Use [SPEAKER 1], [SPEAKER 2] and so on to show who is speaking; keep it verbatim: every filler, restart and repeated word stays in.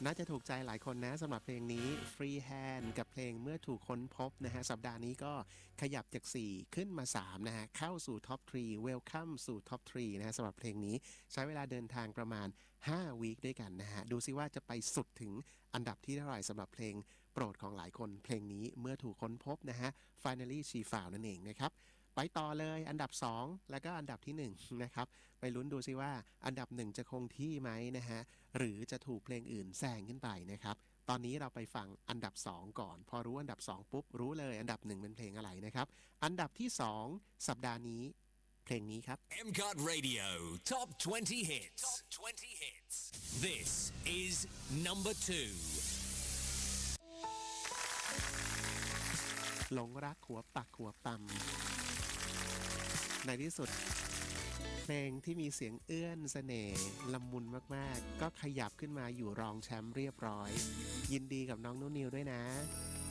[SPEAKER 1] น่าจะถูกใจหลายคนนะสำหรับเพลงนี้ Free Hand กับเพลงเมื่อถูกค้นพบนะฮะสัปดาห์นี้ก็ขยับจากสี่ขึ้นมาสามนะฮะเข้าสู่ท็อปสาม Welcome สู่ท็อปสามนะฮะสำหรับเพลงนี้ใช้เวลาเดินทางประมาณห้าวีคด้วยกันนะฮะดูซิว่าจะไปสุดถึงอันดับที่เท่าไหร่สำหรับเพลงโปรดของหลายคนเพลงนี้เมื่อถูกค้นพบนะฮะ Finally She Found นั่นเองนะครับไปต่อเลยอันดับสองแล้วก็อันดับที่หนึ่งนะครับไปลุ้นดูซิว่าอันดับหนึ่งจะคงที่ไหมนะฮะหรือจะถูกเพลงอื่นแซงขึ้นไปนะครับตอนนี้เราไปฟังอันดับสองก่อนพอรู้อันดับสองปุ๊บรู้เลยอันดับหนึ่งเป็นเพลงอะไรนะครับอันดับที่สองสัปดาห์นี้เพลงนี้ครับ
[SPEAKER 2] เอ็ม ซี โอ ที Radio Top twenty Hits Top twenty Hits This is number two
[SPEAKER 1] หลงรักหัวปักหัวปั๊มในที่สุดเพลงที่มีเสียงเอื้อนเสน่ห์ละมุนมากๆก็ขยับขึ้นมาอยู่รองแชมป์เรียบร้อยยินดีกับน้องนุ่นนิวด้วยนะ